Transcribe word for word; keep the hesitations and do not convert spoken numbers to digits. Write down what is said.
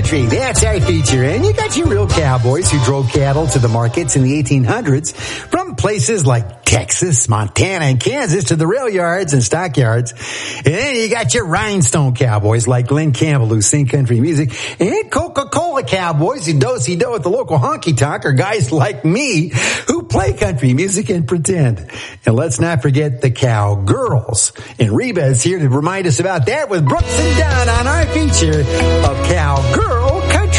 country. That's our feature. And you got your real cowboys who drove cattle to the markets in the eighteen hundreds from places like Texas, Montana, and Kansas to the rail yards and stockyards. And then you got your rhinestone cowboys like Glenn Campbell who sing country music, and Coca-Cola cowboys who do-si-do at the local honky-tonk, or guys like me who play country music and pretend. And let's not forget the cowgirls. And Reba is here to remind us about that with Brooks and Dunn on our feature of Cowgirl Country.